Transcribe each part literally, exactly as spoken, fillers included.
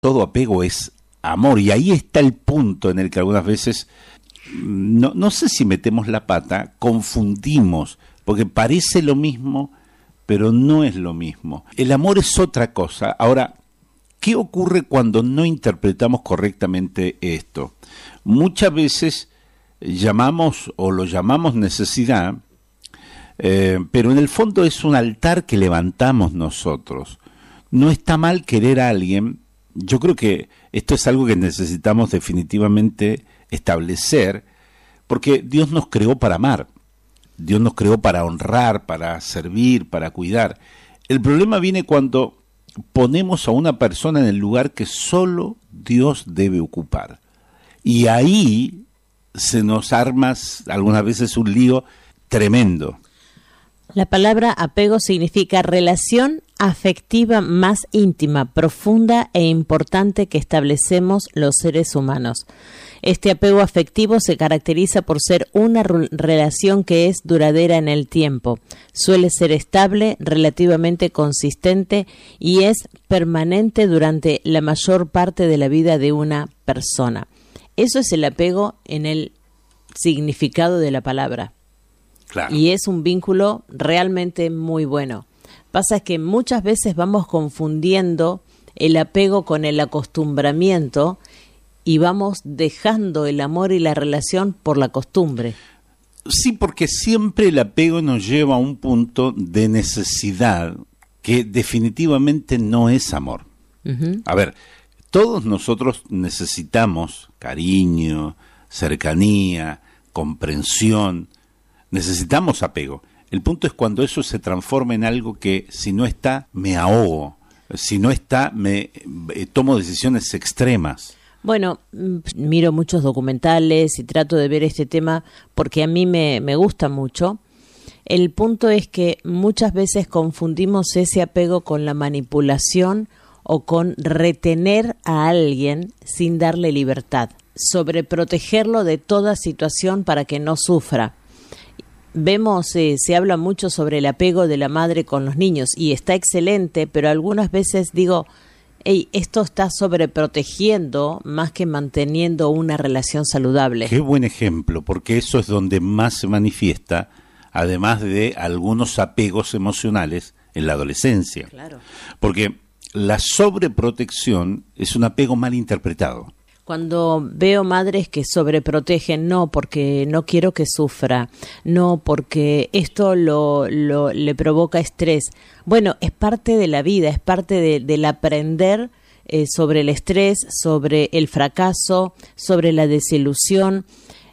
todo apego es amor, y ahí está el punto en el que algunas veces, no, no sé si metemos la pata, confundimos, porque parece lo mismo, pero no es lo mismo. El amor es otra cosa. Ahora, ¿qué ocurre cuando no interpretamos correctamente esto? Muchas veces llamamos o lo llamamos necesidad, eh, pero en el fondo es un altar que levantamos nosotros. No está mal querer a alguien. Yo creo que esto es algo que necesitamos definitivamente establecer, porque Dios nos creó para amar. Dios nos creó para honrar, para servir, para cuidar. El problema viene cuando ponemos a una persona en el lugar que solo Dios debe ocupar. Y ahí se nos arma algunas veces un lío tremendo. La palabra apego significa relación afectiva más íntima, profunda e importante que establecemos los seres humanos. Este apego afectivo se caracteriza por ser una re- relación que es duradera en el tiempo, suele ser estable, relativamente consistente y es permanente durante la mayor parte de la vida de una persona. Eso es el apego en el significado de la palabra. Claro. Y es un vínculo realmente muy bueno. Pasa que muchas veces vamos confundiendo el apego con el acostumbramiento y vamos dejando el amor y la relación por la costumbre. Sí, porque siempre el apego nos lleva a un punto de necesidad que definitivamente no es amor. Uh-huh. A ver, todos nosotros necesitamos cariño, cercanía, comprensión, necesitamos apego. El punto es cuando eso se transforma en algo que si no está, me ahogo, si no está, me eh, tomo decisiones extremas. Bueno, miro muchos documentales y trato de ver este tema porque a mí me, me gusta mucho. El punto es que muchas veces confundimos ese apego con la manipulación o con retener a alguien sin darle libertad, sobreprotegerlo de toda situación para que no sufra. Vemos, eh, se habla mucho sobre el apego de la madre con los niños y está excelente, pero algunas veces digo, hey, esto está sobreprotegiendo más que manteniendo una relación saludable. Qué buen ejemplo, porque eso es donde más se manifiesta, además de algunos apegos emocionales en la adolescencia. Claro. Porque la sobreprotección es un apego mal interpretado. Cuando veo madres que sobreprotegen, no porque no quiero que sufra, no porque esto lo, lo le provoca estrés. Bueno, es parte de la vida, es parte de, del aprender eh, sobre el estrés, sobre el fracaso, sobre la desilusión.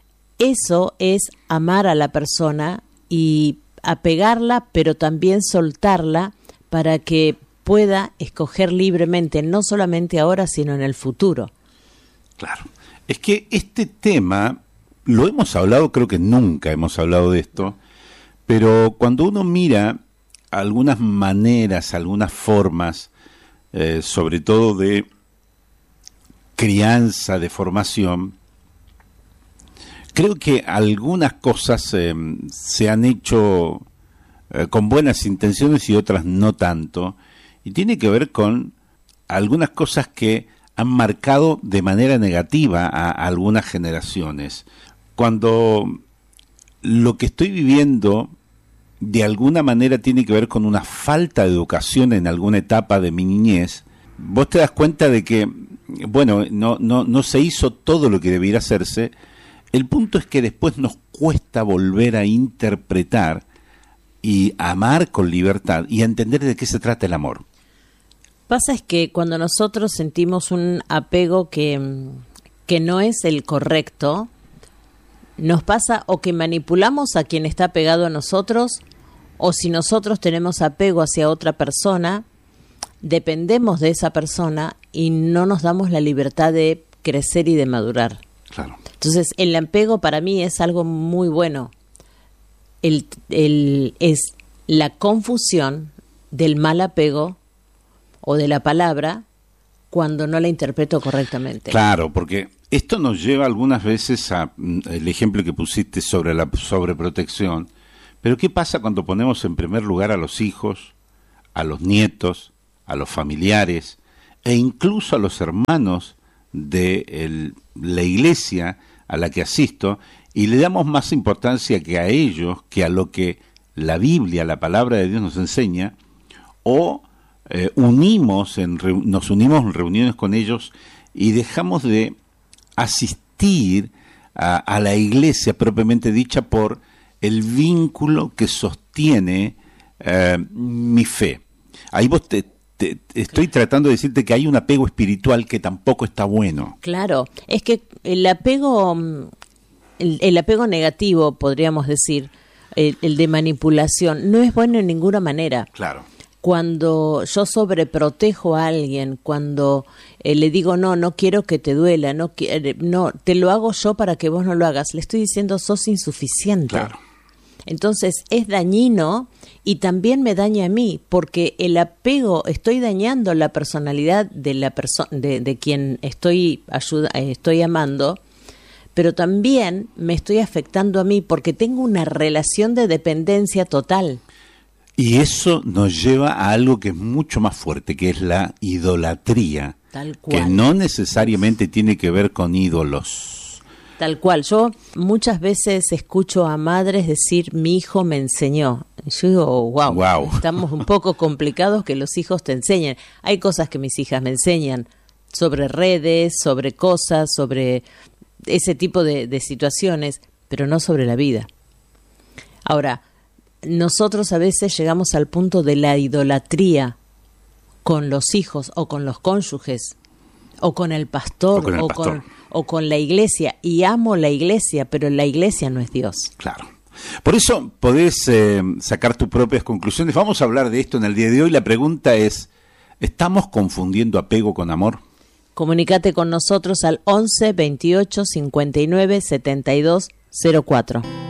Eso es amar a la persona y apegarla, pero también soltarla para que pueda escoger libremente, no solamente ahora, sino en el futuro. Claro, es que este tema lo hemos hablado, creo que nunca hemos hablado de esto, pero cuando uno mira algunas maneras, algunas formas, eh, sobre todo de crianza, de formación, creo que algunas cosas eh, se han hecho eh, con buenas intenciones y otras no tanto, y tiene que ver con algunas cosas que han marcado de manera negativa a, a algunas generaciones. Cuando lo que estoy viviendo de alguna manera tiene que ver con una falta de educación en alguna etapa de mi niñez, vos te das cuenta de que, bueno, no, no, no se hizo todo lo que debiera hacerse. El punto es que después nos cuesta volver a interpretar y amar con libertad y a entender de qué se trata el amor. Pasa es que cuando nosotros sentimos un apego que, que no es el correcto, nos pasa o que manipulamos a quien está pegado a nosotros, o si nosotros tenemos apego hacia otra persona, dependemos de esa persona y no nos damos la libertad de crecer y de madurar. Claro. Entonces, el apego para mí es algo muy bueno. El, el, es la confusión del mal apego o de la palabra cuando no la interpreto correctamente. Claro, porque esto nos lleva algunas veces a el ejemplo que pusiste sobre la sobreprotección. Pero ¿qué pasa cuando ponemos en primer lugar a los hijos, a los nietos, a los familiares, e incluso a los hermanos de el, la iglesia a la que asisto, y le damos más importancia que a ellos, que a lo que la Biblia, la palabra de Dios nos enseña, o eh, unimos en, nos unimos en reuniones con ellos y dejamos de asistir a, a la iglesia propiamente dicha por el vínculo que sostiene eh, mi fe. Ahí vos te, te, estoy tratando de decirte que hay un apego espiritual que tampoco está bueno. Claro, es que el apego, el, el apego negativo, podríamos decir, el, el de manipulación, no es bueno en ninguna manera. Claro. Cuando yo sobreprotejo a alguien, cuando eh, le digo, no, no quiero que te duela, no, no, te lo hago yo para que vos no lo hagas, le estoy diciendo, sos insuficiente. Claro. Entonces es dañino y también me daña a mí, porque el apego, estoy dañando la personalidad de la persona, de, de quien estoy ayuda, estoy amando, pero también me estoy afectando a mí porque tengo una relación de dependencia total. Y eso nos lleva a algo que es mucho más fuerte, que es la idolatría, Tal cual. que no necesariamente tiene que ver con ídolos. Tal cual. Yo muchas veces escucho a madres decir, mi hijo me enseñó. Y yo digo, wow, wow, estamos un poco complicados que los hijos te enseñen. Hay cosas que mis hijas me enseñan sobre redes, sobre cosas, sobre ese tipo de, de situaciones, pero no sobre la vida. Ahora, nosotros a veces llegamos al punto de la idolatría con los hijos o con los cónyuges o con el pastor o con, el o, pastor. Con, o con la iglesia, y amo la iglesia, pero la iglesia no es Dios. Claro. Por eso podés eh, sacar tus propias conclusiones. Vamos a hablar de esto en el día de hoy. La pregunta es, ¿estamos confundiendo apego con amor? Comunícate con nosotros al once, veintiocho, cincuenta y nueve, setenta y dos cero cuatro.